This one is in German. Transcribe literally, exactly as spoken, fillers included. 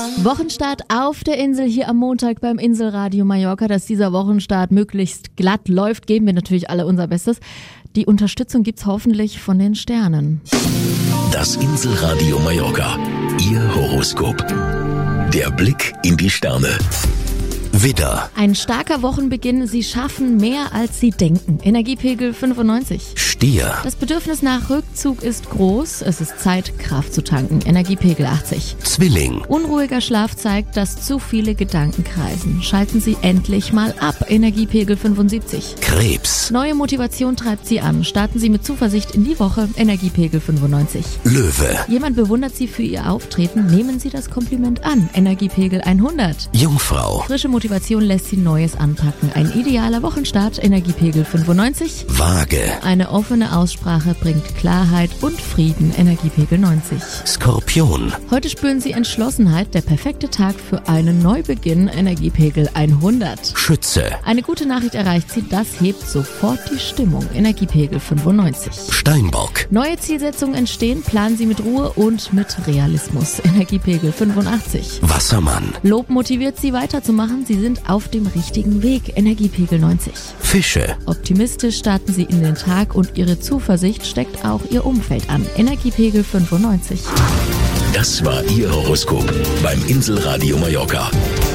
Wochenstart auf der Insel hier am Montag beim Inselradio Mallorca. Dass dieser Wochenstart möglichst glatt läuft, geben wir natürlich alle unser Bestes. Die Unterstützung gibt's hoffentlich von den Sternen. Das Inselradio Mallorca, Ihr Horoskop. Der Blick in die Sterne. Widder. Ein starker Wochenbeginn. Sie schaffen mehr, als Sie denken. Energiepegel fünfundneunzig. Stier. Das Bedürfnis nach Rückzug ist groß. Es ist Zeit, Kraft zu tanken. Energiepegel achtzig. Zwilling. Unruhiger Schlaf zeigt, dass zu viele Gedanken kreisen. Schalten Sie endlich mal ab. Energiepegel fünfundsiebzig. Krebs. Neue Motivation treibt Sie an. Starten Sie mit Zuversicht in die Woche. Energiepegel fünfundneunzig. Löwe. Jemand bewundert Sie für Ihr Auftreten. Nehmen Sie das Kompliment an. Energiepegel hundert. Jungfrau. Frische Motivation lässt Sie Neues anpacken. Ein idealer Wochenstart. Energiepegel fünfundneunzig. Waage. Eine offene Aussprache bringt Klarheit und Frieden. Energiepegel neunzig. Skorpion. Heute spüren Sie Entschlossenheit. Der perfekte Tag für einen Neubeginn. Energiepegel hundert. Schütze. Eine gute Nachricht erreicht Sie. Das hebt sofort die Stimmung. Energiepegel fünfundneunzig. Steinbock. Neue Zielsetzungen entstehen. Planen Sie mit Ruhe und mit Realismus. Energiepegel fünfundachtzig. Wassermann. Lob motiviert Sie weiterzumachen. Sie sind auf dem richtigen Weg. Energiepegel neunzig. Fische. Optimistisch starten Sie in den Tag und Ihre Zuversicht steckt auch Ihr Umfeld an. Energiepegel fünfundneunzig. Das war Ihr Horoskop beim Inselradio Mallorca.